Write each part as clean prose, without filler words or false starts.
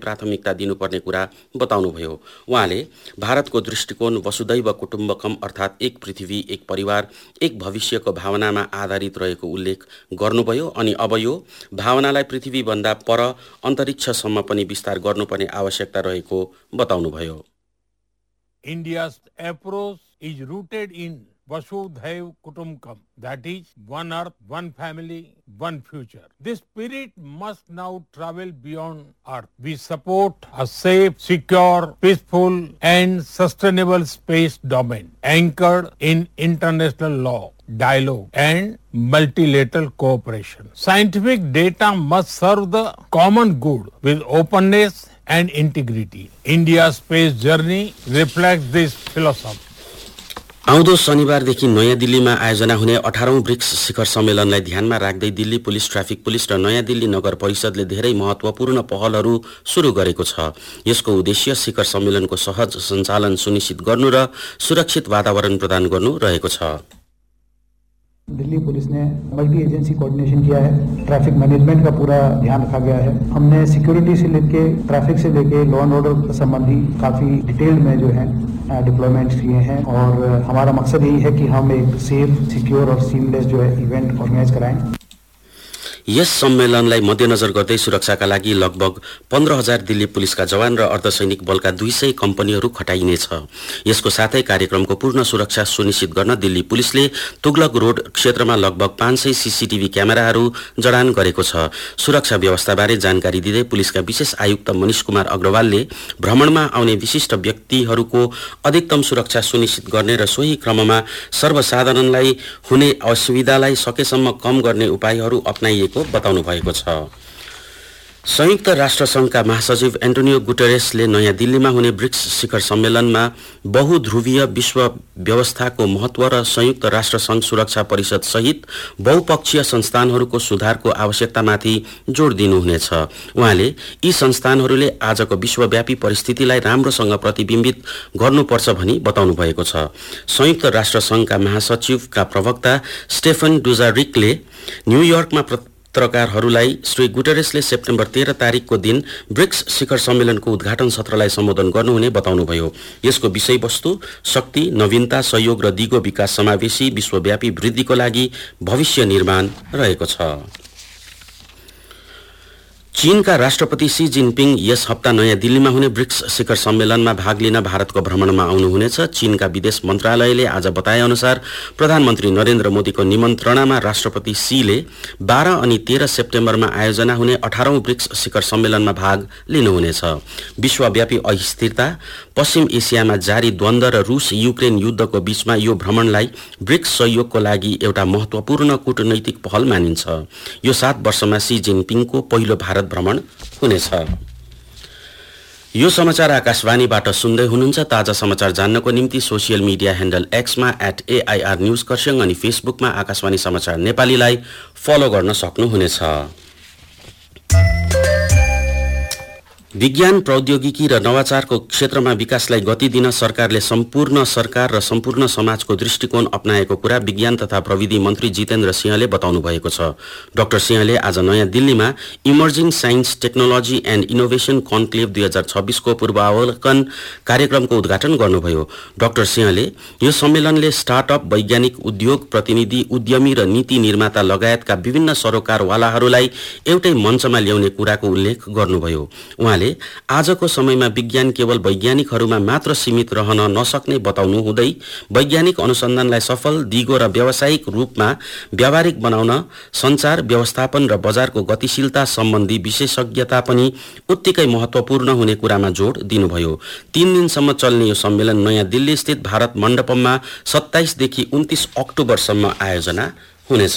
प्राथमिकता दिनुपर्ने कुरा बताउनुभयो। उहाँले भारतको दृष्टिकोण वसुदैव कुटुम्बकम अर्थात् एक पृथ्वी एक परिवार एक भविष्यको भावनामा आधारित रहेको उल्लेख गर्नुभयो अनि अब यो भावनालाई पृथ्वीभन्दा पर अन्तरिक्षसम्म पनि विस्तार गर्नुपर्ने आवश्यकता रहेको बताउनुभयो। India's approach is rooted in Vasudhaiv Kutumbakam, that is, one earth, one family, one future. This spirit must now travel beyond earth. We support a safe, secure, peaceful and sustainable space domain anchored in international law, dialogue and multilateral cooperation. Scientific data must serve the common good with openness and integrity. India's space journey reflects this philosophy. आउँदो शनिबारदेखि नयाँ दिल्लीमा आयोजना हुने 18औं BRICS शिखर सम्मेलनलाई ध्यानमा राख्दै Delhi police, traffic police र नयाँ दिल्ली नगर परिषदले धेरै महत्त्वपूर्ण पहलहरू सुरु गरेको छ। यसको उद्देश्य शिखर सम्मेलनको सहज सञ्चालन सुनिश्चित गर्नु र सुरक्षित वातावरण प्रदान गर्नु रहेको छ। दिल्ली पुलिस ने मल्टी एजेंसी कोऑर्डिनेशन किया है, ट्रैफिक मैनेजमेंट का पूरा ध्यान रखा गया है। हमने सिक्योरिटी से लेके ट्रैफिक से लेके लॉ एंड ऑर्डर संबंधी काफी डिटेल में जो है डिप्लॉयमेंट्स किए हैं और हमारा मकसद यही है कि हम एक सेफ, सिक्योर और सीमलेस जो है इवेंट ऑर्गेनाइज कराएं। यस सम्मेलनलाई मध्यनजर गर्दै सुरक्षाका लागि लगभग 15,000 दिल्ली पुलिसका जवान र अर्धसैनिक बलका 200 कम्पनीहरू खटाइनेछ। यसको साथै कार्यक्रमको पूर्ण सुरक्षा सुनिश्चित गर्न दिल्ली पुलिसले तुगलक रोड क्षेत्रमा लगभग 500 सीसीटीभी क्यामेराहरू जडान गरेको छ। सुरक्षा व्यवस्थाबारे जानकारी दिँदै पुलिसका विशेष आयुक्त मनीष कुमार अग्रवालले भ्रमणमा आउने विशिष्ट व्यक्तिहरूको अधिकतम सुरक्षा सुनिश्चित गर्ने र सोही क्रममा सर्वसाधारणलाई हुने असुविधालाई सकेसम्म कम गर्ने उपायहरू अपनाइएको बताउनु भएको छ। संयुक्त राष्ट्र संघका महासचिव एन्टोनियो गुटेरेसले नयाँ दिल्लीमा हुने ब्रिक्स शिखर सम्मेलनमा बहुध्रुवीय विश्व व्यवस्थाको महत्व र संयुक्त राष्ट्र संघ सुरक्षा परिषद सहित बहुपक्षीय संस्थानहरूको सुधारको आवश्यकतामाथि जोड दिनुहुनेछ। उहाँले यी संस्थानहरूले आजको विश्वव्यापी परिस्थितिलाई राम्रोसँग प्रतिबिम्बित गर्नुपर्छ भनी बताउनु भएको छ। संयुक्त राष्ट्र संघका महासचिवका प्रवक्ता स्टेफन डुजारिकले न्यूयोर्कमा पत्रकारहरूलाई श्री गुटेरेसले सेप्टेम्बर 13 तारिकको दिन ब्रिक्स शिखर सम्मेलनको उद्घाटन सत्रलाई सम्बोधन गर्नुहुने बताउनुभयो। यसको विषयवस्तु शक्ति, नवीनता, सहयोग र दिगो विकास समावेशी विश्वव्यापी वृद्धिको लागि भविष्य निर्माण रहेको छ। चीनका राष्ट्रपति सी जिनपिङ यस हप्ता नयाँ दिल्लीमा हुने ब्रिक्स शिखर सम्मेलनमा भाग लिन भारतको भ्रमणमा आउनुहुनेछ। चीनका विदेश मन्त्रालयले आज बताए अनुसार प्रधानमन्त्री नरेन्द्र मोदीको निमन्त्रणामा राष्ट्रपति सीले 12 अनि 13 सेप्टेम्बरमा आयोजना हुने 18औं ब्रिक्स शिखर सम्मेलनमा भाग लिनुहुनेछ। विश्वव्यापी अस्थिरता, पश्चिम एसियामा जारी द्वन्द्व र रूस युक्रेन युद्धको बीचमा यो भ्रमणलाई ब्रिक्स सहयोगको लागि एउटा महत्त्वपूर्ण कूटनैतिक पहल मानिन्छ। यो 7 वर्षमा सी जिनपिङको पहिलो भारत भ्रमण हुनेछ। यो समाचार आकाशवाणीबाट सुन्दै हुनुहुन्छ। ताजा समाचार जान्नको निम्ति social media handle एक्समा @AIR news Kurseong अनि फेसबुकमा आकाशवाणी समाचार नेपालीलाई फलो गर्न सक्नुहुनेछ। विज्ञान प्रौद्योगिकी र नवाचारको क्षेत्रमा विकासलाई गति दिन सरकारले सम्पूर्ण सरकार र सम्पूर्ण समाजको दृष्टिकोण अपनाएको कुरा विज्ञान तथा प्रविधि मन्त्री जितेन्द्र सिंहले बताउनु भएको छ। डाक्टर सिंहले आज नयाँ दिल्लीमा emerging science technology and innovation conclave 2026 को पूर्वावलोकन कार्यक्रमको उद्घाटन गर्नुभयो। डाक्टर सिंहले यो सम्मेलनले स्टार्टअप, वैज्ञानिक, उद्योग प्रतिनिधि, उद्यमी र नीति निर्माता लगायतका विभिन्न सरोकारवालाहरूलाई एउटै मञ्चमा ल्याउने कुराको उल्लेख गर्नुभयो। उहाँले आजको समयमा विज्ञान केवल वैज्ञानिकहरूमा मात्र सीमित रहन नसक्ने बताउनु हुँदै वैज्ञानिक अनुसन्धानलाई सफल, दिगो र व्यावसायिक रूपमा व्यावहारिक बनाउन सञ्चार, व्यवस्थापन र बजारको गतिशीलता सम्बन्धी विशेषज्ञता पनि उत्तिकै महत्त्वपूर्ण हुने कुरामा जोड दिनुभयो। 3 दिनसम्म चल्ने यो सम्मेलन नयाँ दिल्ली स्थित भारत मण्डपममा 27 देखि 29 अक्टोबरसम्म आयोजना हुनेछ।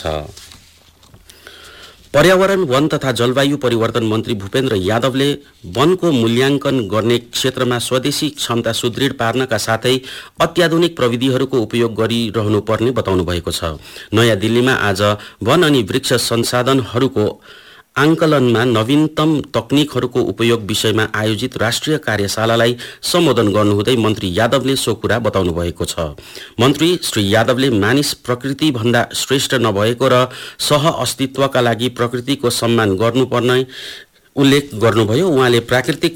पर्यावरण, वन तथा जलवायु परिवर्तन मन्त्री भूपेन्द्र यादवले वनको मूल्याङ्कन गर्ने क्षेत्रमा स्वदेशी क्षमता सुदृढ पार्नका साथै अत्याधुनिक प्रविधिहरूको उपयोग गरिरहनुपर्ने बताउनु भएको छ। नयाँ दिल्लीमा आज वन अनि वृक्ष संसाधनहरूको आंकलनमा नवीनतम तकनिकहरूको उपयोग विषयमा आयोजित राष्ट्रिय कार्यशालालाई सम्बोधन गर्नुहुँदै मन्त्री यादवले सो कुरा बताउनु भएको छ। मन्त्री श्री यादवले मानिस प्रकृति भन्दा श्रेष्ठ नभएको र सह अस्तित्वका लागि प्रकृतिको सम्मान गर्नुपर्ने उल्लेख गर्नुभयो। उहाँले प्राकृतिक